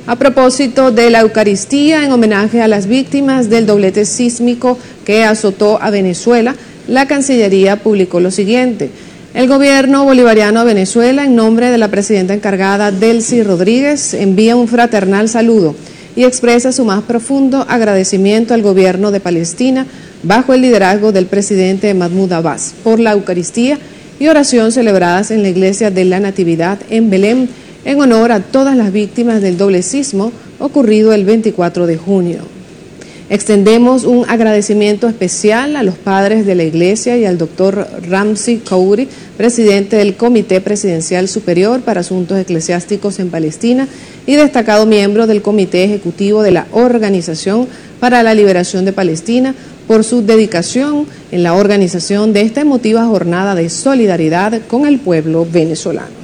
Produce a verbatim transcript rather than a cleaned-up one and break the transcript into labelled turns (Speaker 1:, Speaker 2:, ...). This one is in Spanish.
Speaker 1: A propósito de la Eucaristía, en homenaje a las víctimas del doblete sísmico que azotó a Venezuela, la Cancillería publicó lo siguiente. El gobierno bolivariano de Venezuela, en nombre de la presidenta encargada Delcy Rodríguez, envía un fraternal saludo y expresa su más profundo agradecimiento al gobierno de Palestina bajo el liderazgo del presidente Mahmoud Abbas por la Eucaristía y oración celebradas en la Iglesia de la Natividad en Belén en honor a todas las víctimas del doble sismo ocurrido el veinticuatro de junio. Extendemos un agradecimiento especial a los padres de la Iglesia y al doctor Ramzi Kouri, presidente del Comité Presidencial Superior para Asuntos Eclesiásticos en Palestina y destacado miembro del Comité Ejecutivo de la Organización para la Liberación de Palestina, por su dedicación en la organización de esta emotiva jornada de solidaridad con el pueblo venezolano.